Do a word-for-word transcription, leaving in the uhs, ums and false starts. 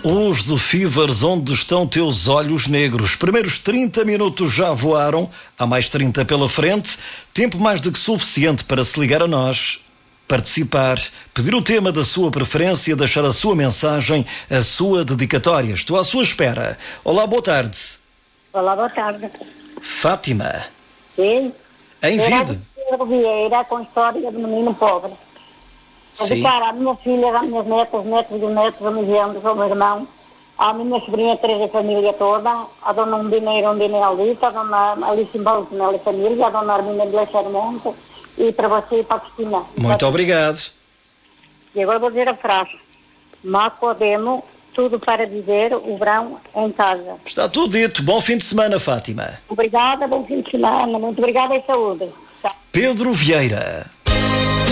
Luz de Fivers, onde estão teus olhos negros? Primeiros trinta minutos já voaram, há mais trinta pela frente, tempo mais do que suficiente para se ligar a nós, participar, pedir o tema da sua preferência, deixar a sua mensagem, a sua dedicatória. Estou à sua espera. Olá, boa tarde. Olá, boa tarde. Fátima. Sim. Em vida. Pedro Vieira, com a história do menino pobre. Sim. Para a minha filha, as minhas netas, netos e netos, a minha gente, o meu irmão, a minha sobrinha Teresa e a família toda, a dona Undineira, Undine Alita, a dona Alice Baltonel e a família, a dona Arminda de Leixarmonte, e para você e para a Cristina. Muito obrigado. E agora vou dizer a frase. Macodemo, tudo para dizer, o verão em casa. Está tudo dito. Bom fim de semana, Fátima. Obrigada, bom fim de semana. Muito obrigada e saúde. Pedro Vieira.